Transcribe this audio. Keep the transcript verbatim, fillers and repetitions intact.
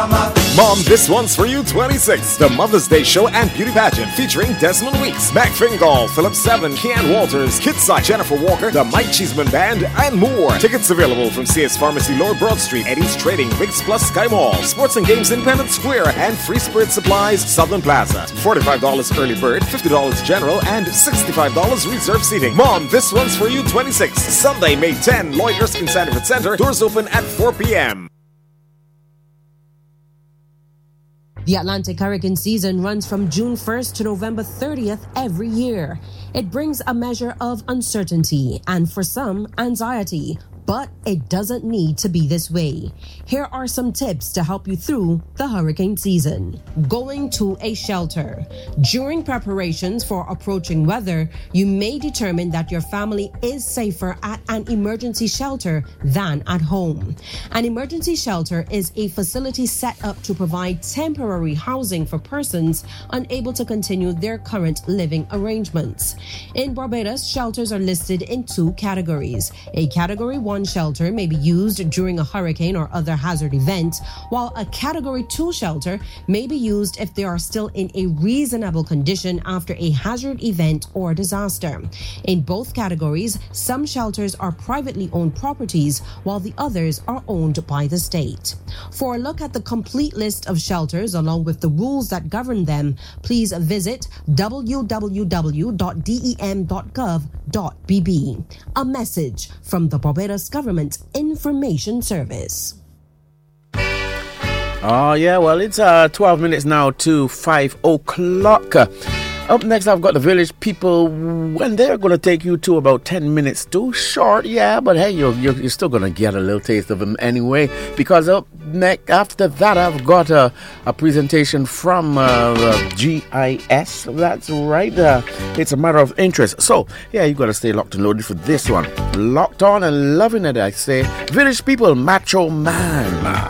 Mom, this one's for you twenty-six, the Mother's Day Show and Beauty Pageant featuring Desmond Weeks, Mac Fingal, Philip Seven, Kean Walters, Kitsai, Jennifer Walker, the Mike Cheeseman Band, and more. Tickets available from C S Pharmacy, Lower Broad Street, Eddie's Trading, Wigs Plus Sky Mall, Sports and Games Independent Square, and Free Spirit Supplies, Southern Plaza. forty-five dollars early bird, fifty dollars general, and sixty-five dollars reserve seating. Mom, this one's for you twenty-six, Sunday, May tenth, Lloyd Erskine Sanford Center. Doors open at four p.m. The Atlantic hurricane season runs from June first to November thirtieth every year. It brings a measure of uncertainty and, for some, anxiety. But it doesn't need to be this way. Here are some tips to help you through the hurricane season. Going to a shelter. During preparations for approaching weather, you may determine that your family is safer at an emergency shelter than at home. An emergency shelter is a facility set up to provide temporary housing for persons unable to continue their current living arrangements. In Barbados, shelters are listed in two categories. A Category one shelter may be used during a hurricane or other hazard event, while a Category two shelter may be used if they are still in a reasonable condition after a hazard event or disaster. In both categories, some shelters are privately owned properties, while the others are owned by the state. For a look at the complete list of shelters along with the rules that govern them, please visit w w w dot d e m dot gov dot b b. A message from the Barbados Government Information Service. Oh, yeah, well, it's uh, twelve minutes now to five o'clock. Up next, I've got the Village People, and they're going to take you to about ten minutes too short, yeah, but hey, you're, you're, you're still going to get a little taste of them anyway, because up next, after that, I've got a, a presentation from uh, uh, G I S. That's right, uh, it's a matter of interest. So, yeah, you got to stay locked and loaded for this one. Locked on and loving it, I say. Village People, Macho Man.